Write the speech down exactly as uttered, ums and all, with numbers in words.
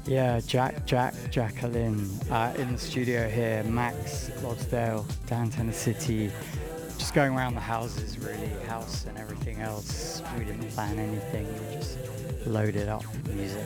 Yeah, Jack, Jack, Jacqueline, uh, in the studio here, Max, Logsdale, downtown city, just going around the houses, really, house and everything else. We didn't plan anything, we just loaded up music.